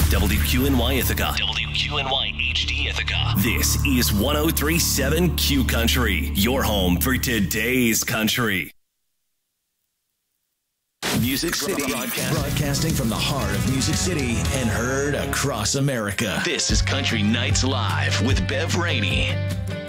WQNY Ithaca. WQNY HD Ithaca. This is 103.7 Q Country, your home for today's country. Music City, broadcasting from the heart of Music City and heard across America. This is Country Nights Live with Bev Rainey.